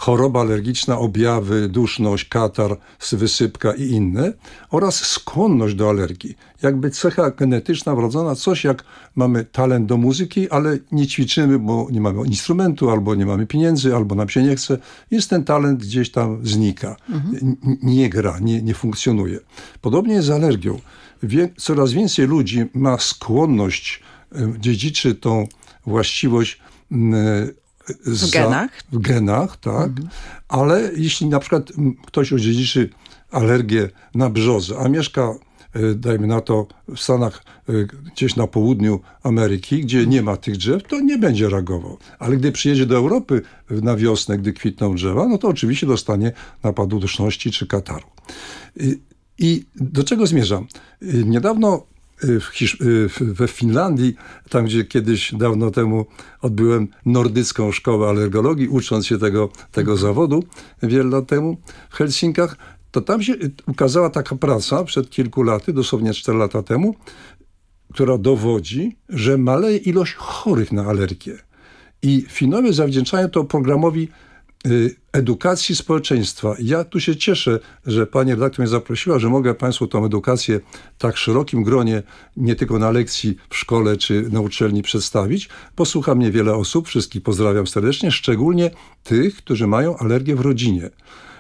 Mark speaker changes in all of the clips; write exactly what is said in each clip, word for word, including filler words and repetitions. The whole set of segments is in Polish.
Speaker 1: choroba alergiczna, objawy, duszność, katar, wysypka i inne oraz skłonność do alergii. Jakby cecha genetyczna wrodzona, coś jak mamy talent do muzyki, ale nie ćwiczymy, bo nie mamy instrumentu, albo nie mamy pieniędzy, albo nam się nie chce. Jest ten talent gdzieś tam znika. Mhm. N- nie gra, nie, nie funkcjonuje. Podobnie jest z alergią. Wie, coraz więcej ludzi ma skłonność, dziedziczy tą właściwość
Speaker 2: w genach,
Speaker 1: w genach, tak. Mhm. Ale jeśli na przykład ktoś odziedziczy alergię na brzozę, a mieszka, dajmy na to, w Stanach gdzieś na południu Ameryki, gdzie nie ma tych drzew, to nie będzie reagował. Ale gdy przyjedzie do Europy na wiosnę, gdy kwitną drzewa, no to oczywiście dostanie napadu duszności czy kataru. I, i do czego zmierzam? Niedawno W Hisz- we Finlandii, tam gdzie kiedyś dawno temu odbyłem nordycką szkołę alergologii, ucząc się tego, tego zawodu wiele lat temu w Helsinkach, to tam się ukazała taka praca przed kilku laty, dosłownie cztery lata temu, która dowodzi, że maleje ilość chorych na alergię. I Finowie zawdzięczają to programowi edukacji społeczeństwa. Ja tu się cieszę, że pani redaktor mnie zaprosiła, że mogę państwu tą edukację w tak szerokim gronie, nie tylko na lekcji w szkole czy na uczelni przedstawić. Posłucha mnie wiele osób, wszystkich pozdrawiam serdecznie, szczególnie tych, którzy mają alergię w rodzinie.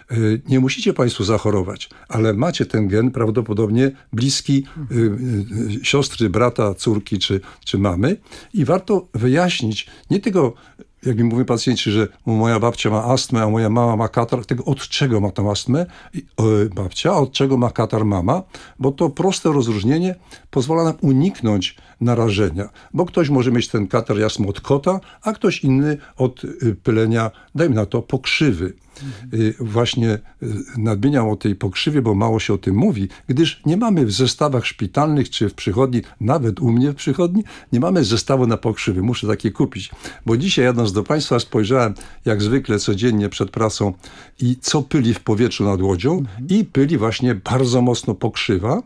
Speaker 1: Nie musicie państwo zachorować, ale macie ten gen prawdopodobnie bliski y, y, siostry, brata, córki czy, czy mamy i warto wyjaśnić nie tylko, jak mi mówią pacjenci, że moja babcia ma astmę, a moja mama ma katar, tego od czego ma tą astmę y, babcia, a od czego ma katar mama, bo to proste rozróżnienie pozwala nam uniknąć narażenia, bo ktoś może mieć ten katar jasno od kota, a ktoś inny od y, pylenia, dajmy na to, pokrzywy. Mhm. Właśnie nadmieniam o tej pokrzywie, bo mało się o tym mówi, gdyż nie mamy w zestawach szpitalnych czy w przychodni, nawet u mnie w przychodni, nie mamy zestawu na pokrzywy. Muszę takie kupić, bo dzisiaj jadąc do państwa spojrzałem jak zwykle codziennie przed pracą i co pyli w powietrzu nad łodzią mhm. i pyli właśnie bardzo mocno pokrzywa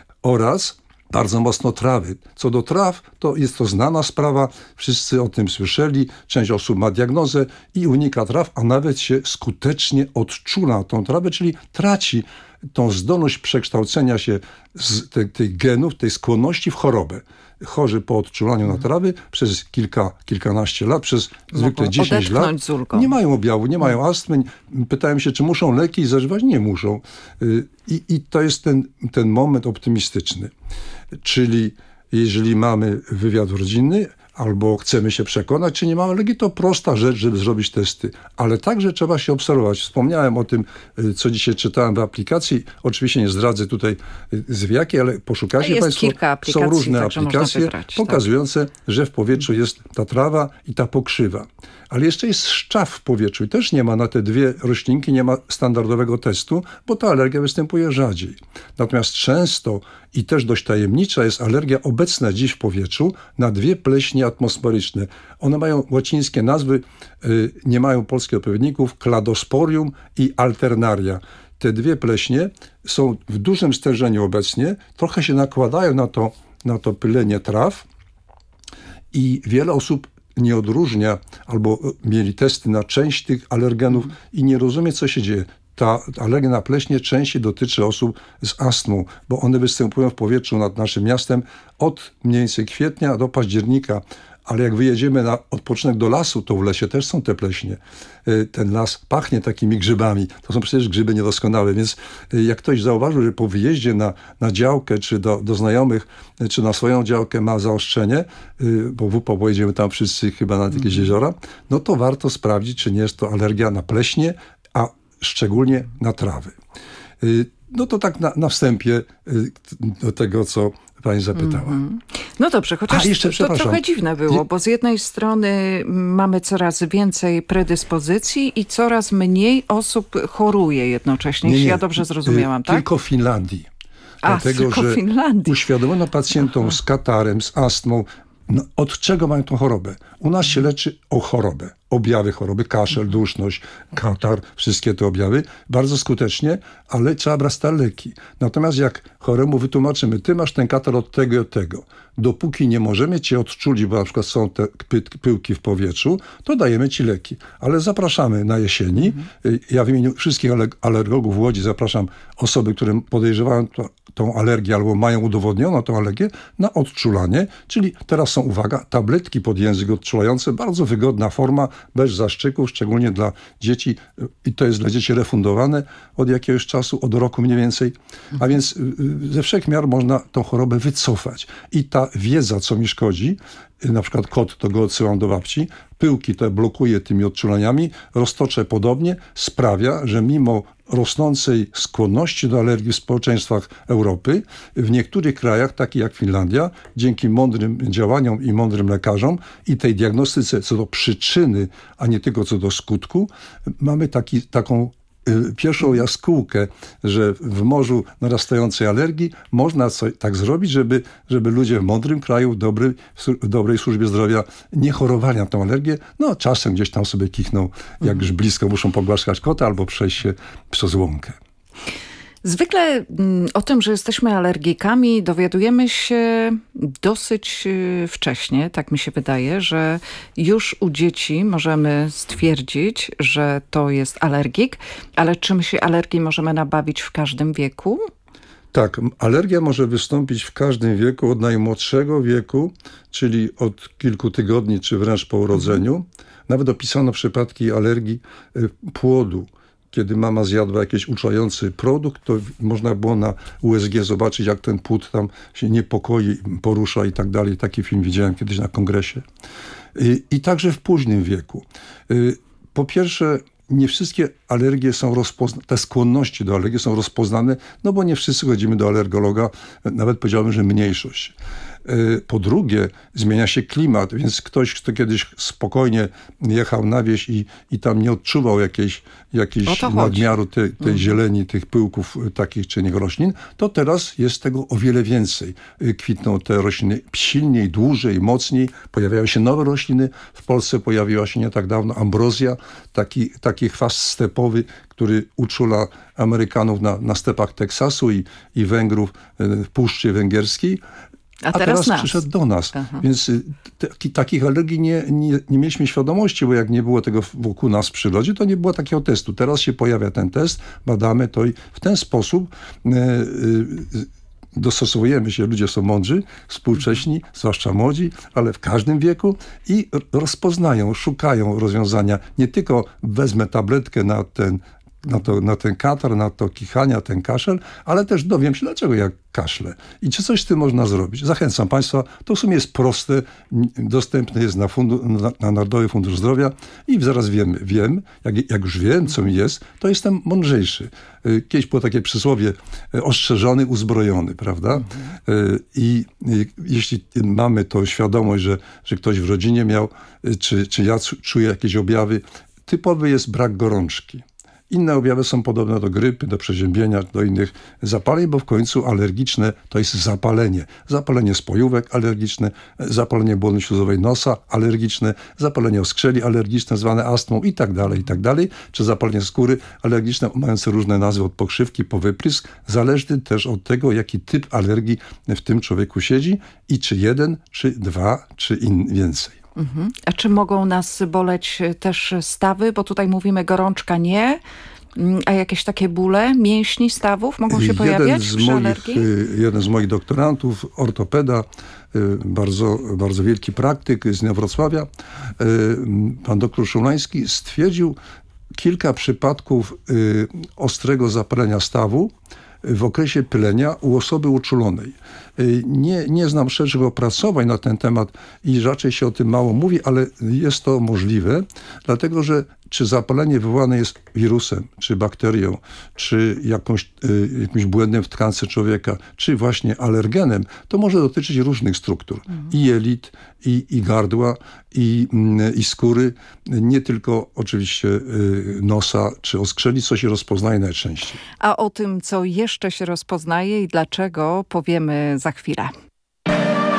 Speaker 1: oraz bardzo mocno trawy. Co do traw, to jest to znana sprawa, wszyscy o tym słyszeli, część osób ma diagnozę i unika traw, a nawet się skutecznie odczula tą trawę, czyli traci tą zdolność przekształcenia się z te, tych genów, tej skłonności w chorobę. Chorzy po odczulaniu na trawy przez kilka, kilkanaście lat, przez zwykle dziesięć lat, nie mają objawu, nie mają astmy. Pytałem się, czy muszą leki zażywać? Nie muszą. I, i to jest ten, ten moment optymistyczny. Czyli jeżeli mamy wywiad rodzinny, albo chcemy się przekonać, czy nie mamy alergii, to prosta rzecz, żeby zrobić testy. Ale także trzeba się obserwować. Wspomniałem o tym, co dzisiaj czytałem w aplikacji. Oczywiście nie zdradzę tutaj z jakiej, ale poszukajcie
Speaker 2: jest
Speaker 1: państwo.
Speaker 2: Kilka aplikacji,
Speaker 1: są różne
Speaker 2: tak,
Speaker 1: aplikacje
Speaker 2: wybrać,
Speaker 1: pokazujące,
Speaker 2: tak.
Speaker 1: że w powietrzu jest ta trawa i ta pokrzywa. Ale jeszcze jest szczaw w powietrzu i też nie ma na te dwie roślinki, nie ma standardowego testu, bo ta alergia występuje rzadziej. Natomiast często i też dość tajemnicza jest alergia obecna dziś w powietrzu na dwie pleśnie atmosferyczne. One mają łacińskie nazwy, yy, nie mają polskich odpowiedników, Cladosporium i Alternaria. Te dwie pleśnie są w dużym stężeniu obecnie, trochę się nakładają na to, na to pylenie traw i wiele osób nie odróżnia albo mieli testy na część tych alergenów i nie rozumie, co się dzieje. Ta alergia na pleśnie częściej dotyczy osób z astmą, bo one występują w powietrzu nad naszym miastem od mniej więcej kwietnia do października. Ale jak wyjedziemy na odpoczynek do lasu, to w lesie też są te pleśnie. Ten las pachnie takimi grzybami. To są przecież grzyby niedoskonałe, więc jak ktoś zauważył, że po wyjeździe na, na działkę, czy do, do znajomych, czy na swoją działkę ma zaostrzenie, bo w Upo pojedziemy tam wszyscy chyba na jakieś jeziora, no to warto sprawdzić, czy nie jest to alergia na pleśnie, a szczególnie na trawy. No to tak na, na wstępie do tego, co pani zapytała. Mm-hmm.
Speaker 2: No dobrze, chociaż
Speaker 1: A, jeszcze,
Speaker 2: to trochę dziwne było, bo z jednej strony mamy coraz więcej predyspozycji i coraz mniej osób choruje jednocześnie, jeśli ja dobrze zrozumiałam, tak?
Speaker 1: Tylko w Finlandii.
Speaker 2: A,
Speaker 1: Dlatego,
Speaker 2: tylko
Speaker 1: że
Speaker 2: w Finlandii.
Speaker 1: uświadomiono pacjentom Aha. z katarem, z astmą, no, od czego mają tą chorobę? U nas się leczy o chorobę. Objawy choroby, kaszel, duszność, katar, wszystkie te objawy bardzo skutecznie, ale trzeba brać te leki. Natomiast jak choremu wytłumaczymy, ty masz ten katar od tego i od tego, dopóki nie możemy cię odczulić, bo na przykład są te py- pyłki w powietrzu, to dajemy ci leki. Ale zapraszamy na jesieni. Mhm. Ja w imieniu wszystkich alergologów w Łodzi zapraszam osoby, które podejrzewają to, tą alergię albo mają udowodnioną tą alergię na odczulanie, czyli teraz są, uwaga, tabletki pod język odczulające, bardzo wygodna forma, bez zastrzyków, szczególnie dla dzieci i to jest dla dzieci refundowane od jakiegoś czasu, od roku mniej więcej. A więc ze wszech miar można tą chorobę wycofać. I ta wiedza, co mi szkodzi, na przykład kot, to go odsyłam do babci, pyłki to blokuje tymi odczulaniami, roztocze podobnie, sprawia, że mimo rosnącej skłonności do alergii w społeczeństwach Europy, w niektórych krajach, takich jak Finlandia, dzięki mądrym działaniom i mądrym lekarzom i tej diagnostyce co do przyczyny, a nie tylko co do skutku, mamy taki, taką pierwszą jaskółkę, że w morzu narastającej alergii można co, tak zrobić, żeby, żeby ludzie w mądrym kraju, w dobrej, w dobrej służbie zdrowia nie chorowali na tę alergię. No czasem gdzieś tam sobie kichną, jak już blisko muszą pogłaskać kota albo przejść się przez łąkę.
Speaker 2: Zwykle mm, o tym, że jesteśmy alergikami, dowiadujemy się dosyć y, wcześnie, tak mi się wydaje, że już u dzieci możemy stwierdzić, że to jest alergik, ale czym się alergii możemy nabawić w każdym wieku?
Speaker 1: Tak, alergia może wystąpić w każdym wieku, od najmłodszego wieku, czyli od kilku tygodni, czy wręcz po urodzeniu. Nawet opisano przypadki alergii y, płodu. Kiedy mama zjadła jakiś uczulający produkt, to można było na U S G zobaczyć, jak ten płód tam się niepokoi, porusza i tak dalej. Taki film widziałem kiedyś na kongresie. I, i także w późnym wieku. Po pierwsze, nie wszystkie alergie są rozpoznane, te skłonności do alergii są rozpoznane, no bo nie wszyscy chodzimy do alergologa, nawet powiedziałbym, że mniejszość. Po drugie, zmienia się klimat, więc ktoś, kto kiedyś spokojnie jechał na wieś i, i tam nie odczuwał jakiejś, jakiejś nadmiaru tej, tej mhm. zieleni, tych pyłków takich czy innych roślin, to teraz jest tego o wiele więcej. Kwitną te rośliny silniej, dłużej, mocniej. Pojawiają się nowe rośliny. W Polsce pojawiła się nie tak dawno ambrozja, taki, taki chwast stepowy, który uczula Amerykanów na, na stepach Teksasu i, i Węgrów w Puszczy Węgierskiej.
Speaker 2: A,
Speaker 1: A
Speaker 2: teraz,
Speaker 1: teraz przyszedł do nas. Aha. Więc t- takich alergii nie, nie, nie mieliśmy świadomości, bo jak nie było tego wokół nas w przyrodzie, to nie było takiego testu. Teraz się pojawia ten test, badamy to i w ten sposób e, e, dostosowujemy się. Ludzie są mądrzy, współcześni, zwłaszcza młodzi, ale w każdym wieku i rozpoznają, szukają rozwiązania. Nie tylko wezmę tabletkę na ten Na, to, na ten katar, na to kichania, ten kaszel, ale też dowiem się, dlaczego ja kaszlę i czy coś z tym można zrobić. Zachęcam Państwa, to w sumie jest proste, dostępne jest na, fundu, na, na Narodowy Fundusz Zdrowia i zaraz wiem, wiem jak, jak już wiem, co mi jest, to jestem mądrzejszy. Kiedyś było takie przysłowie, ostrzeżony, uzbrojony, prawda? Mhm. I, I jeśli mamy tą świadomość, że, że ktoś w rodzinie miał, czy, czy ja czuję jakieś objawy, typowy jest brak gorączki. Inne objawy są podobne do grypy, do przeziębienia, do innych zapaleń, bo w końcu alergiczne to jest zapalenie. Zapalenie spojówek alergiczne, zapalenie błony śluzowej nosa alergiczne, zapalenie oskrzeli alergiczne zwane astmą i tak dalej, i tak dalej. Czy zapalenie skóry alergiczne mające różne nazwy od pokrzywki po wyprysk. Zależy też od tego, jaki typ alergii w tym człowieku siedzi i czy jeden, czy dwa, czy in, więcej.
Speaker 2: Mhm. A czy mogą nas boleć też stawy? Bo tutaj mówimy gorączka nie, a jakieś takie bóle mięśni stawów mogą się pojawiać
Speaker 1: jeden z
Speaker 2: przy
Speaker 1: moich,
Speaker 2: alergii?
Speaker 1: Jeden z moich doktorantów, ortopeda, bardzo, bardzo wielki praktyk z Wrocławia, pan doktor Szulański, stwierdził kilka przypadków ostrego zapalenia stawu w okresie pylenia u osoby uczulonej. Nie, nie znam szerszych opracowań na ten temat i raczej się o tym mało mówi, ale jest to możliwe, dlatego że czy zapalenie wywołane jest wirusem, czy bakterią, czy jakąś, jakimś błędem w tkance człowieka, czy właśnie alergenem, to może dotyczyć różnych struktur. Mhm. I jelit, i, i gardła, i, i skóry. Nie tylko oczywiście nosa, czy oskrzeli, co się rozpoznaje najczęściej.
Speaker 2: A o tym, co jeszcze się rozpoznaje i dlaczego, powiemy za chwilę.